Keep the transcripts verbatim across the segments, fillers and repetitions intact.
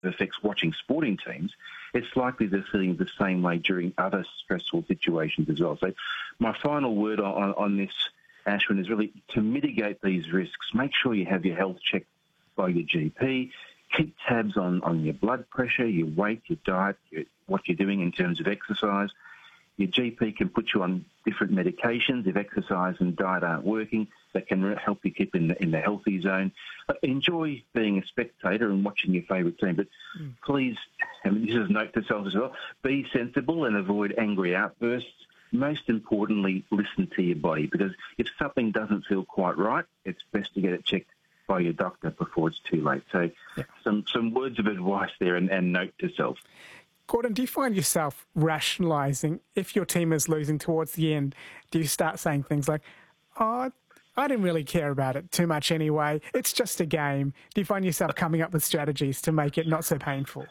affects watching sporting teams, it's likely they're feeling the same way during other stressful situations as well. So my final word on, on this, Ashwin, is really to mitigate these risks. Make sure you have your health checked by your G P. Keep tabs on, on your blood pressure, your weight, your diet, your, what you're doing in terms of exercise. Your G P can put you on different medications if exercise and diet aren't working. That can help you keep in the, in the healthy zone. But enjoy being a spectator and watching your favourite team. But mm. please, and this is a note to self as well, be sensible and avoid angry outbursts. Most importantly, listen to your body, because if something doesn't feel quite right, it's best to get it checked by your doctor before it's too late. So yeah. some, some words of advice there and, and note to self. Gordon, do you find yourself rationalising if your team is losing towards the end? Do you start saying things like, oh, I didn't really care about it too much anyway, it's just a game? Do you find yourself coming up with strategies to make it not so painful?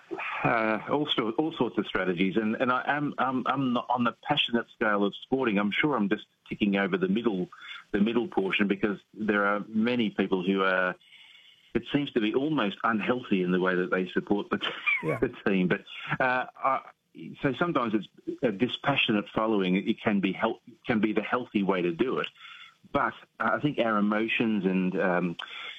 Uh, all, st- all sorts of strategies, and, and I am I'm, I'm not on the passionate scale of sporting. I'm sure I'm just ticking over the middle, the middle portion, because there are many people who are. It seems to be almost unhealthy in the way that they support the, t- yeah. the team. But uh, I, so sometimes it's a dispassionate following. It can be help, can be the healthy way to do it. But I think our emotions and um,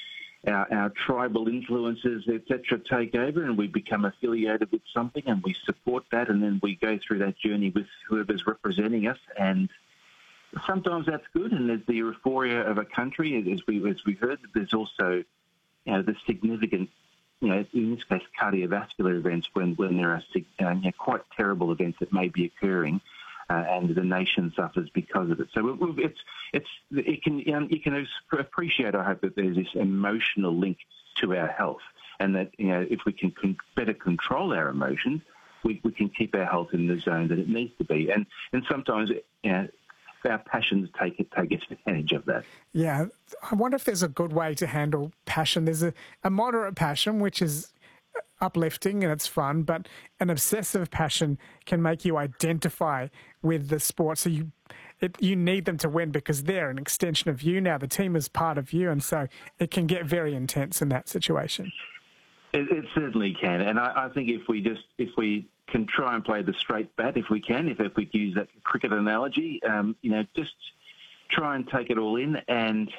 our, our tribal influences, et cetera, take over, and we become affiliated with something, and we support that, and then we go through that journey with whoever's representing us. And sometimes that's good, and there's the euphoria of a country, as we as we heard. There's also, you know, the significant, you know, in this case, cardiovascular events when, when there are uh, you know, quite terrible events that may be occurring, uh, and the nation suffers because of it. So it's it's it can you, know, you can appreciate, I hope, that there's this emotional link to our health, and that, you know, if we can con- better control our emotions, we, we can keep our health in the zone that it needs to be. And and sometimes, you know, our passions take it, take advantage of that. Yeah, I wonder if there's a good way to handle passion. There's a, a moderate passion, which is uplifting and it's fun, but an obsessive passion can make you identify with the sport. So you it, you need them to win because they're an extension of you now. The team is part of you, and so it can get very intense in that situation. It, it certainly can, and I, I think if we just if we can try and play the straight bat, if we can, if, if we use that cricket analogy, um, you know, just try and take it all in and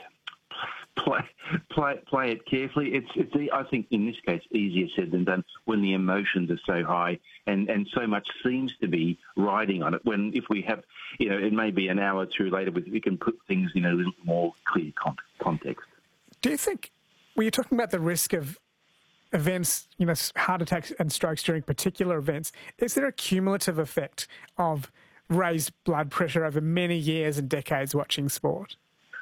play play play it carefully. It's it's I think in this case easier said than done when the emotions are so high and, and so much seems to be riding on it. When if we have, you know, it may be an hour or two later, we can put things in a little more clear context. Do you think, when you're talking about the risk of events, you know, heart attacks and strokes during particular events, is there a cumulative effect of raised blood pressure over many years and decades watching sport?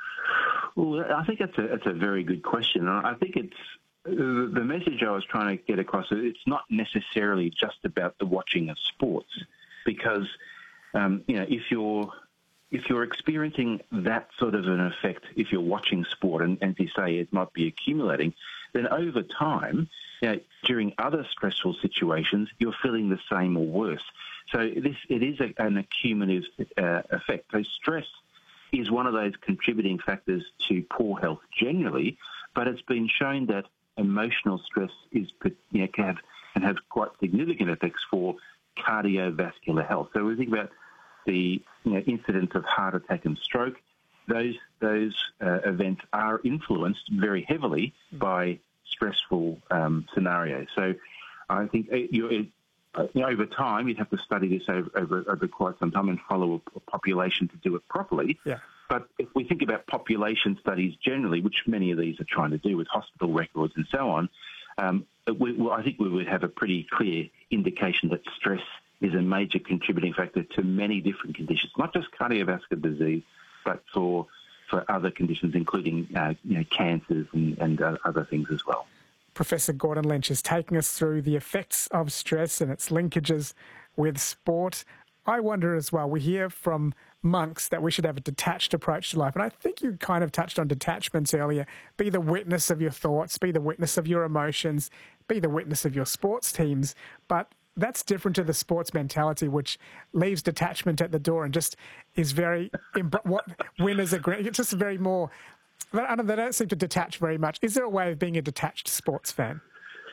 Well, I think that's a, that's a very good question. I think it's the message I was trying to get across. It's not necessarily just about the watching of sports, because um, you know, if you're if you're experiencing that sort of an effect, if you're watching sport, and, and as you say, it might be accumulating, then over time, you know, during other stressful situations, you're feeling the same or worse. So this it is a, an accumulative uh, effect. So stress is one of those contributing factors to poor health generally, but it's been shown that emotional stress is, you know, can have, can have quite significant effects for cardiovascular health. So we think about the, you know, incidence of heart attack and stroke. Those those uh, events are influenced very heavily by stressful um, scenarios. So I think you're, uh, you know, over time, you'd have to study this over, over, over quite some time and follow a, a population to do it properly. Yeah. But if we think about population studies generally, which many of these are trying to do with hospital records and so on, um, we, well, I think we would have a pretty clear indication that stress is a major contributing factor to many different conditions, not just cardiovascular disease, but for for other conditions, including uh, you know, cancers and, and uh, other things as well. Professor Gordon Lynch is taking us through the effects of stress and its linkages with sport. I wonder as well, we hear from monks that we should have a detached approach to life. And I think you kind of touched on detachments earlier. Be the witness of your thoughts, be the witness of your emotions, be the witness of your sports teams. But that's different to the sports mentality, which leaves detachment at the door and just is very, what winners agree. It's just very more, they don't seem to detach very much. Is there a way of being a detached sports fan?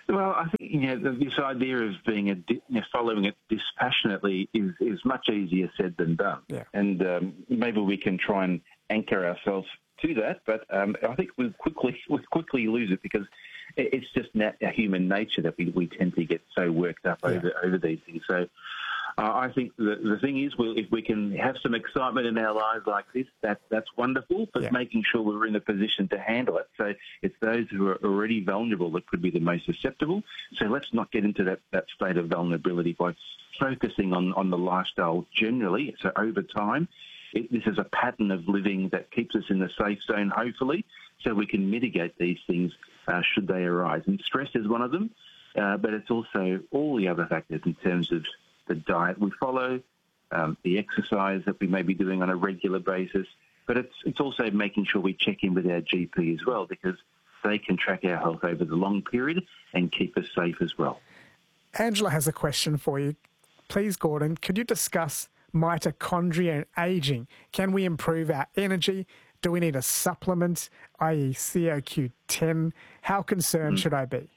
Well, I think you know this idea of being a you know, following it dispassionately is is much easier said than done. Yeah. And um, maybe we can try and anchor ourselves to that, but um, I think we quickly we quickly lose it because it's just nat- human nature that we, we tend to get so worked up yeah. over over these things. So. Uh, I think the, the thing is, we'll, if we can have some excitement in our lives like this, that, that's wonderful, but yeah. making sure we're in a position to handle it. So it's those who are already vulnerable that could be the most susceptible. So let's not get into that, that state of vulnerability by focusing on, on the lifestyle generally. So over time, it, this is a pattern of living that keeps us in the safe zone, hopefully, so we can mitigate these things uh, should they arise. And stress is one of them, uh, but it's also all the other factors in terms of the diet we follow, um, the exercise that we may be doing on a regular basis, but it's it's also making sure we check in with our G P as well because they can track our health over the long period and keep us safe as well. Angela has a question for you. Please, Gordon, could you discuss mitochondria and ageing? Can we improve our energy? Do we need a supplement, that is C O Q ten? How concerned mm. should I be?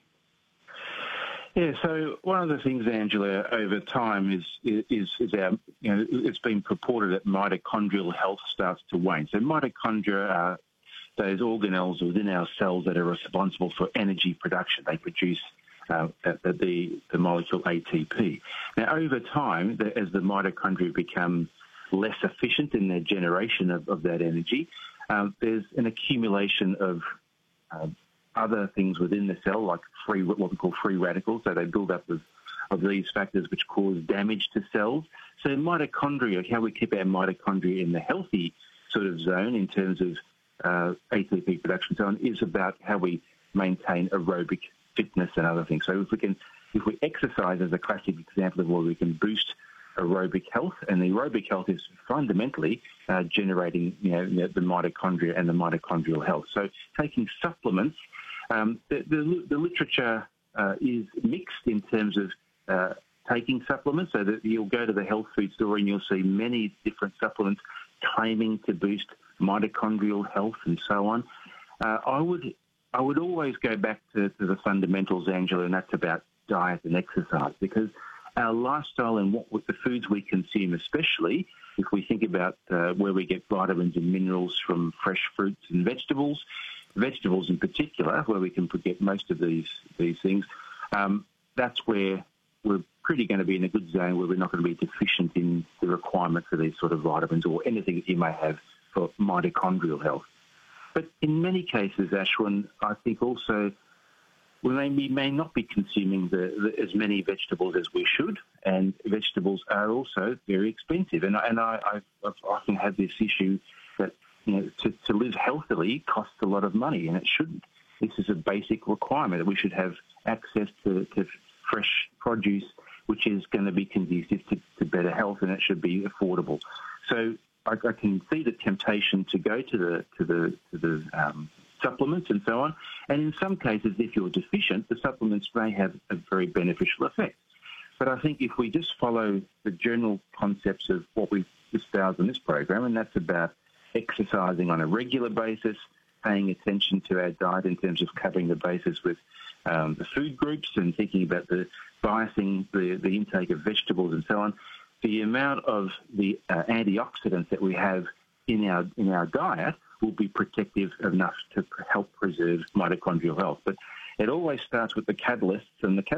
Yeah, so one of the things, Angela, over time is is is our you know it's been purported that mitochondrial health starts to wane. So mitochondria are those organelles within our cells that are responsible for energy production. They produce uh, the, the the molecule A T P. Now, over time, the, as the mitochondria become less efficient in their generation of, of that energy, um, there's an accumulation of uh, other things within the cell, like free, what we call free radicals. So they build up of, of these factors which cause damage to cells. So mitochondria, how we keep our mitochondria in the healthy sort of zone in terms of uh, A T P production and so on, is about how we maintain aerobic fitness and other things. So if we can, if we exercise as a classic example of where we can boost aerobic health, and the aerobic health is fundamentally uh, generating, you know, the mitochondria and the mitochondrial health. So taking supplements. Um, the, the, the literature uh, is mixed in terms of uh, taking supplements, so that you'll go to the health food store and you'll see many different supplements claiming to boost mitochondrial health and so on. Uh, I would I would always go back to, to the fundamentals, Angela, and that's about diet and exercise, because our lifestyle and what the foods we consume, especially if we think about uh, where we get vitamins and minerals from fresh fruits and vegetables, vegetables in particular, where we can get most of these these things, um, that's where we're pretty going to be in a good zone where we're not going to be deficient in the requirement for these sort of vitamins or anything that you may have for mitochondrial health. But in many cases, Ashwin, I think also we may, we may not be consuming the, the, as many vegetables as we should, and vegetables are also very expensive. And, and I, I've, I've often had this issue that you know, to, to live healthily costs a lot of money, and it shouldn't. This is a basic requirement that we should have access to, to fresh produce, which is going to be conducive to, to better health, and it should be affordable. So I, I can see the temptation to go to the to the to the um, supplements and so on. And in some cases, if you're deficient, the supplements may have a very beneficial effect. But I think if we just follow the general concepts of what we've espoused in this program, and that's about exercising on a regular basis, paying attention to our diet in terms of covering the basis with um, the food groups and thinking about the biasing the, the intake of vegetables and so on, the amount of the uh, antioxidants that we have in our in our diet will be protective enough to help preserve mitochondrial health. But it always starts with the catalysts, and the